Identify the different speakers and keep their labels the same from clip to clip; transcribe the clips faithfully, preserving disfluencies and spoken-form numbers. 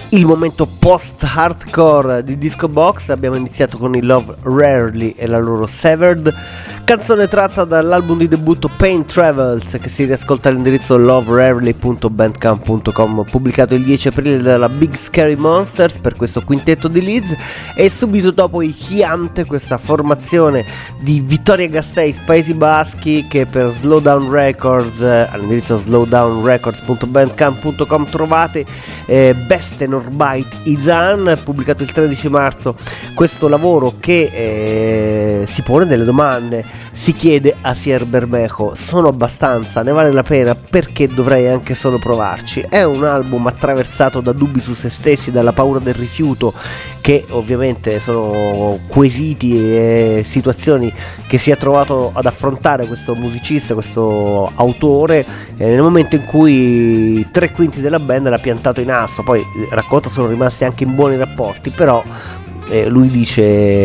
Speaker 1: il momento post-hardcore di Disco Box. Abbiamo iniziato con i Love Rarely e la loro Severed, canzone tratta dall'album di debutto Pain Travels, che si riascolta all'indirizzo love rarely punto bandcamp punto com, pubblicato il dieci aprile dalla Big Scary Monsters per questo quintetto di Leeds. E subito dopo i Chiante, questa formazione di Vittoria Gasteiz, Paesi Baschi, che per Slowdown Records all'indirizzo slowdown records punto bandcamp punto com trovate eh, Beste Norbait Izan, pubblicato il tredici marzo. Questo lavoro che eh, si pone delle domande, si chiede a Sier Bermejo: sono abbastanza, ne vale la pena, perché dovrei anche solo provarci? È un album attraversato da dubbi su se stessi, dalla paura del rifiuto, che ovviamente sono quesiti e situazioni che si è trovato ad affrontare questo musicista, questo autore, eh, nel momento in cui tre quinti della band l'ha piantato in asso. Poi racconta sono rimasti anche in buoni rapporti, però eh, lui dice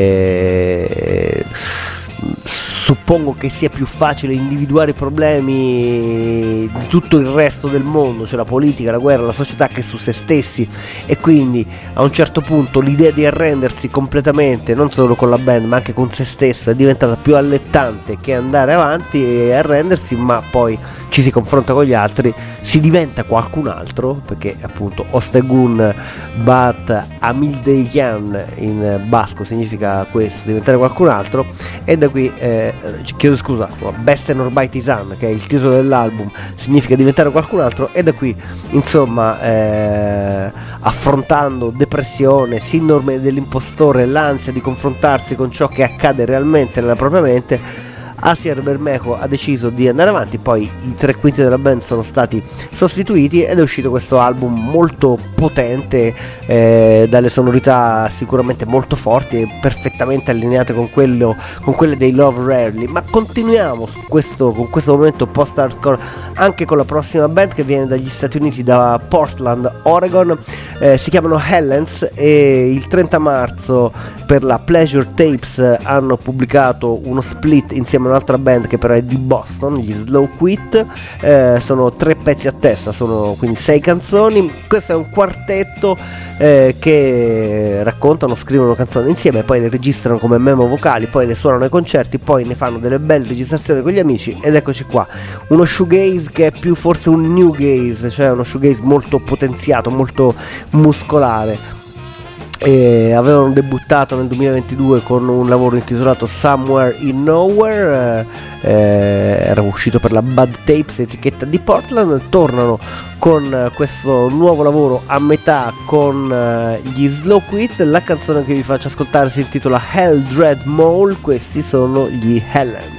Speaker 1: eh, suppongo che sia più facile individuare i problemi di tutto il resto del mondo, cioè la politica, la guerra, la società, che su se stessi, e quindi a un certo punto l'idea di arrendersi completamente, non solo con la band ma anche con se stesso, è diventata più allettante che andare avanti e arrendersi, ma poi ci si confronta con gli altri, si diventa qualcun altro, perché appunto Ostegun Bat Amildeian in basco significa questo, diventare qualcun altro. E da qui eh, chiedo scusa, Beste Norbait Izan, che è il titolo dell'album, significa diventare qualcun altro. E da qui insomma eh, affrontando depressione, sindrome dell'impostore, l'ansia di confrontarsi con ciò che accade realmente nella propria mente, Asier Bermejo ha deciso di andare avanti. Poi i tre quinti della band sono stati sostituiti ed è uscito questo album molto potente, eh, dalle sonorità sicuramente molto forti e perfettamente allineate con quello con quelle dei Love Rarely. Ma continuiamo su questo, con questo momento post-hardcore anche con la prossima band, che viene dagli Stati Uniti, da Portland, Oregon. Eh, si chiamano Helens e il trenta marzo per la Pleasure Tapes hanno pubblicato uno split insieme a un'altra band che però è di Boston, gli Slow Quit. Eh, sono tre pezzi a testa, sono quindi sei canzoni. Questo è un quartetto eh, che raccontano, scrivono canzoni insieme, poi le registrano come memo vocali, poi le suonano ai concerti, poi ne fanno delle belle registrazioni con gli amici. Ed eccoci qua, uno shoegaze che è più forse un new gaze, cioè uno shoegaze molto potenziato, molto muscolare. E avevano debuttato nel duemilaventidue con un lavoro intitolato Somewhere in Nowhere, eh, era uscito per la Bad Tapes, etichetta di Portland. Tornano con questo nuovo lavoro a metà con uh, gli Slow Quit. La canzone che vi faccio ascoltare si intitola Hell Dread Mole. Questi sono gli Helen.